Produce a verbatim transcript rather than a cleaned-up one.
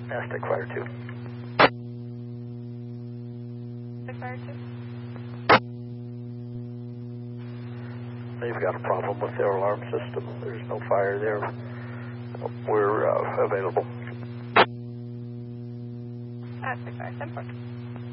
Aztec Fire two. Aztec Fire two. They've got a problem with their alarm system. There's no fire there. We're uh, available. Aztec Fire, ten four.